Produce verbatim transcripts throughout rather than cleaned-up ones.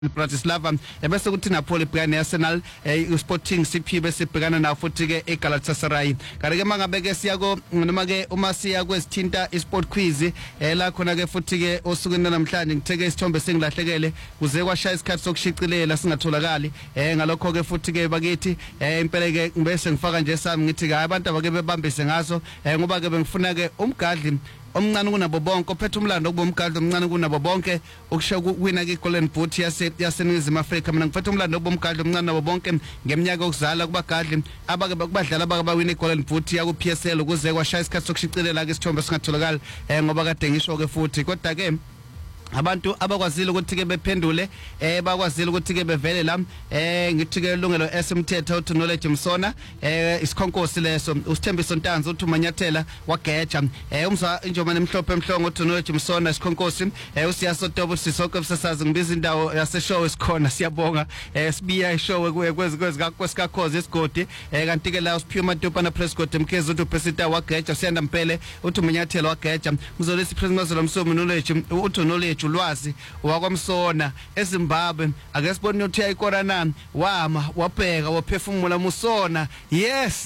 Bratislava ebese kuthi Napoli ibhekana Arsenal Sporting C P bese ibhekana na futhi ke eGalatasaray kanti ke mangabeke siya ko noma ke uma siya kwesithinta iSport Quiz eh la khona ke futhi ke osukwini namhlanje ngitheke isithombe singilahlekele kuze kwashaya isikhathi sokushicilela singatholakali eh ngalokho ke futhi ke bakithi eh impela ke bese ngifaka nje sami ngithi ke abantu abake bebambise ngaso eh ngoba ke bengifuna ke umgadli omncane kunabo bonke ophethe umlando kuba umgadli omncane kunabo bonke okushiya kuwina ke Golden Boot yase yaseNingizimu Afrika mina ngiphethe umlando kuba umgadli omncane nabo bonke ngeminyaka okuzala kubagadli abake bakubadlala abake bawina iGolden Boot ya ku P S L ukuze kwashaya isikhathi sokushicilela ke isithombe singatholakala eh ngoba kade ngisho ke futhi kodwa ke abantu abakwazile ukuthi ke bephendule eh bakwazile ukuthi ke bevele la eh ngithi ke ilungelo esimthetho uthi knowledge Msona eh isikhonkosi leso usithembiso Ntanzi uthi umanyathela wageja eh umza injomane emhlophe emhlongo uthi knowledge Msona isikhonkosi eh usiyasotobo sisonke sisasazi ngibiza indawo yase show esikhona siyabonga eh sibiya ishow kwezi kwezi kwasikakhoze isigodi eh kanti ke la usiphiwe Matopa na Prescott Mkezi uthi president wageja siyanda mpele uthi umanyathela wageja mzolisi president zolomsomo knowledge uthi knowledge ulwazi wakwaMsona eZimbabwe ake sibone uthi ayikora nami wama wabheka waphefumula Musona yes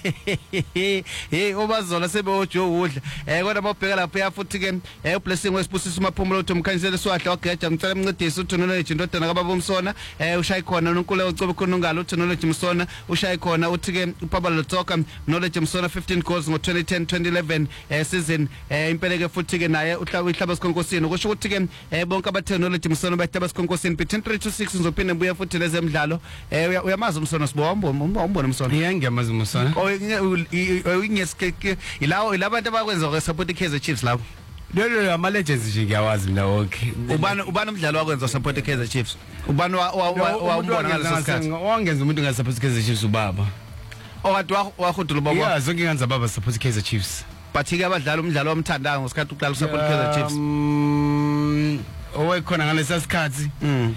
hey obazola sebe ojo udla eh kodwa bobheka lapha yafuthi ke eh blessing wesibusisa umaphumulo uthi umkhanyisele swahla wageja mcela emncedisi uthi knowledge indodana kababa uMsona eh ushayi khona uNkulunkulu ucobe khona ungalo uthi knowledge Msona ushayi khona uthi ke uPapa Lotsoka knowledge Msona fifteen goals ngo twenty ten twenty eleven eh season eh impela ke futhi ke naye uhlaba ihlaba sikhonkosini kusho ukuthi ke eh bonke abatechnology Msona bahlaba sikhonkosini between three to six ngizophinde buya futhi lezemidlalo eh uyamazi uMsona sibombo umbona Msona yeah ngiyamazi uMsona oyingeske ilawo ilabantu abakwenza ke support iKaizer Chiefs lapho lelo ama legends nje ngiyawazi mina wonke ubani ubani umdlalo wakwenza support iKaizer Chiefs ubani wambona ngaleso sikhathi wangenza umuntu ngasupport iKaizer Chiefs ubaba okade wahudula baba yeah zonke ngenza baba support iKaizer Chiefs but ke abadlala umdlalo omthandayo ngesikhathi uqala support iKaizer Chiefs owekhona ngalesa sikhathi mm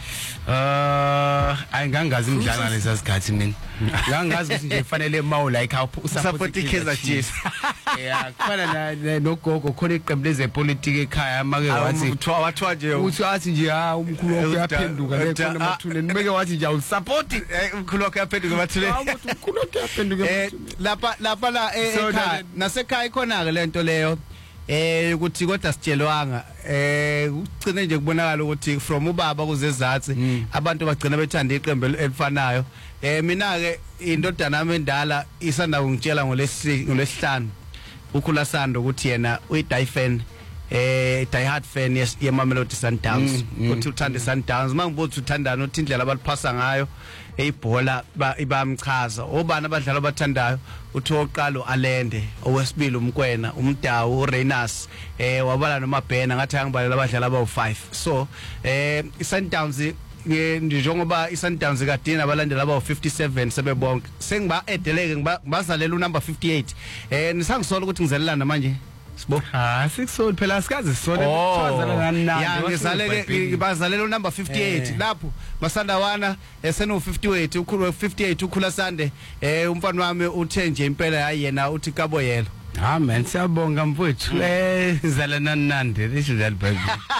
uh ayingangazi imidlalo ngalesa sikhathi mina ngangazi ukuthi nje kufanele mawu like usupport iKaizer Chiefs yeah kufana nogogo khona iqembu lezepolitiki ekhaya make wathi uthiwa wathwa nje uthi athi nje ha umkhulu wakhe yaphenduka lekhona emathuleni meke wathi nje awusupport umkhulu wakhe yaphenduka emathuleni umkhulu wakhe yaphenduka eh lapha lapha la ekhaya nasekhaya ikhona ke lento leyo eh ukuthi kodwa sitshelwanga eh ugcine nje kubonakala ukuthi from ubaba kuze ezatsi abantu bagcina bethanda iqembu elifanayo eh mina ke indodana yami endala isanda kungitshela ngolesihlanu ukhula sando ukuthi yena uyi-die fan eh die hard fan yes yeMamelodi Sundowns uthi uthanda iSundowns mangibuthi uthandana uthi indlela abaliphasa ngayo eyibhola ibamchaza obani abadlali abathandayo uthi oqalo Alende owesibili uMkwena uMdawu uReyners eh wabala nomabhena ngathi angibalela abadlali abawu five so eh iSundowns njengoba iSundowns kadina abalandeli abawu fifty-seven sebebonke sengiba edeleke ngibazalela unumber fifty-eight eh nisangisola ukuthi ngizelelana manje sibo ha sikusoli phela sikaze sisole ukuchazana ngani nani ya ngizaleke bazalela unumber fifty-eight lapho masandawana esenu fifty-eight ukhulu fifty-eight ukhula sande eh umfana wami uthe nje impela hayi yena uthi kaboyelo ha man siyabonga mfowethu eh zalana nandi lisho njalo baby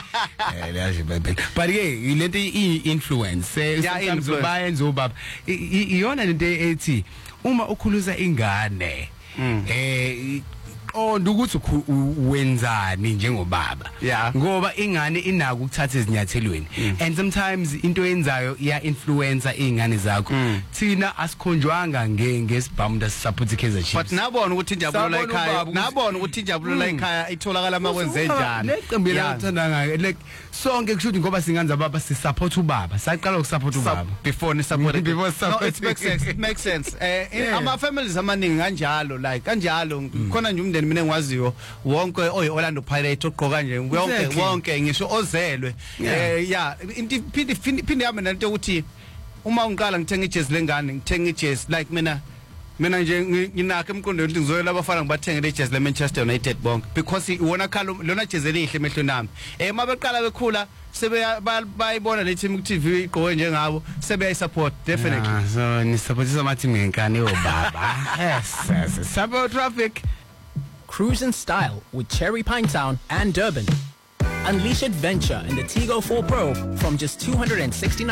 eh lazi baby but ke ilento i-influence sometimes ubayenza ubaba iyona lento ethi uma ukhuluza ingane eh onda ukuthi wenzani njengobaba ngoba ingane inako ukuthatha izinyathelweni and sometimes into yenzayo iya influencer izingane zakho thina asikhonjwanga ngesibhamu da support iKaizer Chiefs but nabona ukuthi injabulo la ekhaya nabona ukuthi injabulo la ekhaya itholakala makwenze njani neqembu lathanda ngayo like sonke kushuthi ngoba singanza baba si support ubaba saqala ukusupport ubaba before ni support before support no, it makes sense it makes sense eh ama families amaningi kanjalo like kanjalo khona nje umndeni mina ngwaziyo wonke oyi Orlando Pirates ogqoka nje wonke wonke ngisho ozelwe eh yeah phinde phinde yami nanto ukuthi uma ungiqala ngithenga ijezi lengane ngithenga ijezi like mina mina nje nginakho emqondweni ukuthi ngizoyela abafana ngibathenge le jezi le Manchester United bonke because iwona khala lona jezi elihle emehlweni nami eh mabeqala bekhula sebe bayibona le team ku T V igqoke njengabo sebe ayisupport definitely yeah, so ni supportisa ama team ngenkani obaba yes support traffic Cruise in style with Cherry Pinetown and Durban. Unleash adventure in the Tigo four Pro from just two hundred sixty-nine